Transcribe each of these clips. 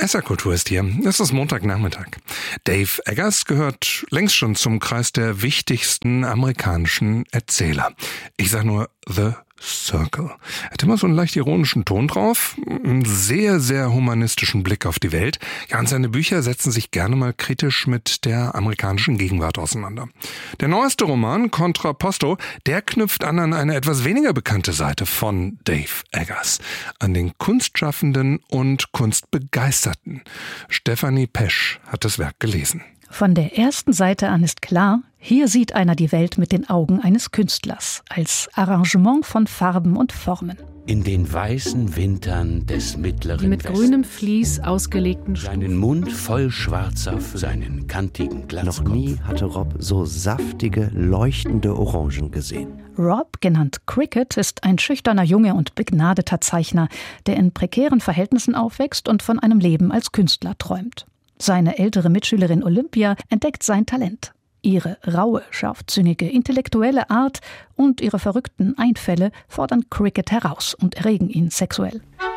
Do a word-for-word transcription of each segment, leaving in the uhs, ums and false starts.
S R-Kultur ist hier. Es ist Montagnachmittag. Dave Eggers gehört längst schon zum Kreis der wichtigsten amerikanischen Erzähler. Ich sag nur The Circle. Er hat immer so einen leicht ironischen Ton drauf, einen sehr, sehr humanistischen Blick auf die Welt. Ja, und seine Bücher setzen sich gerne mal kritisch mit der amerikanischen Gegenwart auseinander. Der neueste Roman, Contrapposto, der knüpft an an eine etwas weniger bekannte Seite von Dave Eggers, an den Kunstschaffenden und Kunstbegeisterten. Stefanie Pesch hat das Werk gelesen. Von der ersten Seite an ist klar, hier sieht einer die Welt mit den Augen eines Künstlers, als Arrangement von Farben und Formen. In den weißen Wintern des mittleren Die mit Westens. grünem Vlies ausgelegten Seinen Mund voll schwarzer, seinen kantigen Glatzkopf. Noch nie hatte Rob so saftige, leuchtende Orangen gesehen. Rob, genannt Cricket, ist ein schüchterner Junge und begnadeter Zeichner, der in prekären Verhältnissen aufwächst und von einem Leben als Künstler träumt. Seine ältere Mitschülerin Olympia entdeckt sein Talent. Ihre raue, scharfsinnige, intellektuelle Art und ihre verrückten Einfälle fordern Cricket heraus und erregen ihn sexuell.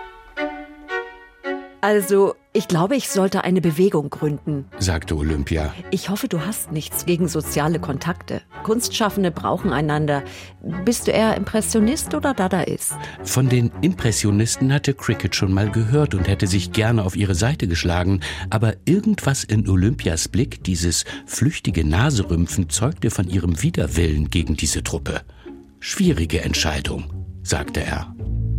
Also, ich glaube, ich sollte eine Bewegung gründen, sagte Olympia. Ich hoffe, du hast nichts gegen soziale Kontakte. Kunstschaffende brauchen einander. Bist du eher Impressionist oder Dadaist? Von den Impressionisten hatte Cricket schon mal gehört und hätte sich gerne auf ihre Seite geschlagen. Aber irgendwas in Olympias Blick, dieses flüchtige Naserümpfen, zeugte von ihrem Widerwillen gegen diese Truppe. Schwierige Entscheidung, sagte er.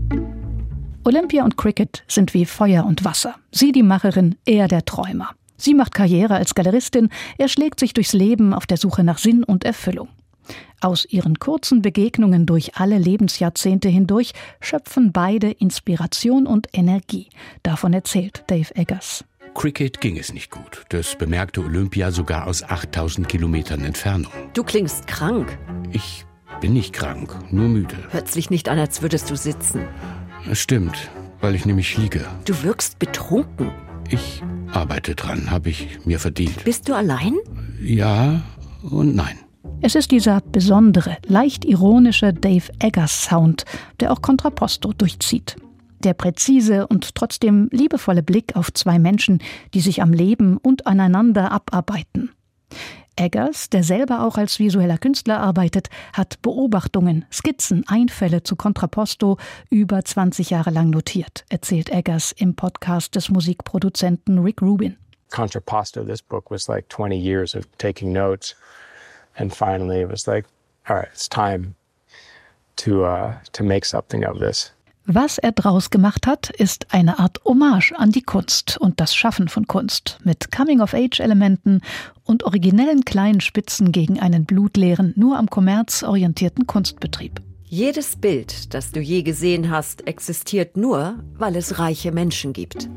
Olympia und Cricket sind wie Feuer und Wasser. Sie die Macherin, er der Träumer. Sie macht Karriere als Galeristin, er schlägt sich durchs Leben auf der Suche nach Sinn und Erfüllung. Aus ihren kurzen Begegnungen durch alle Lebensjahrzehnte hindurch schöpfen beide Inspiration und Energie. Davon erzählt Dave Eggers. Cricket ging es nicht gut. Das bemerkte Olympia sogar aus achttausend Kilometern Entfernung. Du klingst krank. Ich bin nicht krank, nur müde. Hört sich nicht an, als würdest du sitzen. Es stimmt, weil ich nämlich liege. Du wirkst betrunken. Ich arbeite dran, habe ich mir verdient. Bist du allein? Ja und nein. Es ist dieser besondere, leicht ironische Dave Eggers Sound, der auch Contrapposto durchzieht. Der präzise und trotzdem liebevolle Blick auf zwei Menschen, die sich am Leben und aneinander abarbeiten. Eggers, der selber auch als visueller Künstler arbeitet, hat Beobachtungen, Skizzen, Einfälle zu Contrapposto über zwanzig Jahre lang notiert, erzählt Eggers im Podcast des Musikproduzenten Rick Rubin. Contrapposto, this book was like twenty years of taking notes, and finally it was like, all right, it's time to uh, to make something of this. Was er draus gemacht hat, ist eine Art Hommage an die Kunst und das Schaffen von Kunst mit Coming-of-Age-Elementen und originellen kleinen Spitzen gegen einen blutleeren, nur am Kommerz orientierten Kunstbetrieb. Jedes Bild, das du je gesehen hast, existiert nur, weil es reiche Menschen gibt.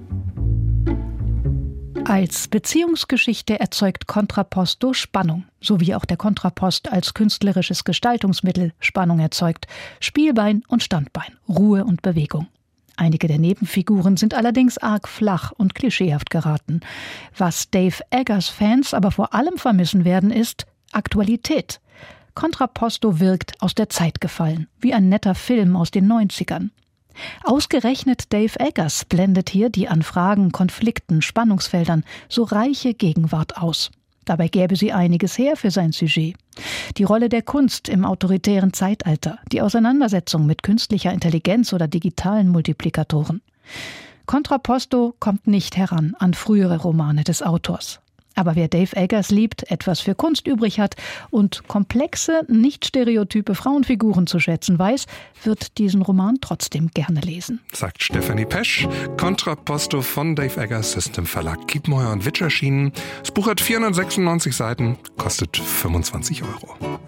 Als Beziehungsgeschichte erzeugt Contrapposto Spannung, so wie auch der Kontrapost als künstlerisches Gestaltungsmittel Spannung erzeugt, Spielbein und Standbein, Ruhe und Bewegung. Einige der Nebenfiguren sind allerdings arg flach und klischeehaft geraten. Was Dave Eggers Fans aber vor allem vermissen werden, ist Aktualität. Contrapposto wirkt aus der Zeit gefallen, wie ein netter Film aus den neunzigern. Ausgerechnet Dave Eggers blendet hier die an Fragen, Konflikten, Spannungsfeldern so reiche Gegenwart aus. Dabei gäbe sie einiges her für sein Sujet. Die Rolle der Kunst im autoritären Zeitalter, die Auseinandersetzung mit künstlicher Intelligenz oder digitalen Multiplikatoren. Contrapposto kommt nicht heran an frühere Romane des Autors. Aber wer Dave Eggers liebt, etwas für Kunst übrig hat und komplexe, nicht stereotype Frauenfiguren zu schätzen weiß, wird diesen Roman trotzdem gerne lesen. Sagt Stefanie Pesch. Contrapposto von Dave Eggers ist im Verlag Kiepenheuer und Witsch erschienen. Das Buch hat vierhundertsechsundneunzig Seiten, kostet fünfundzwanzig Euro.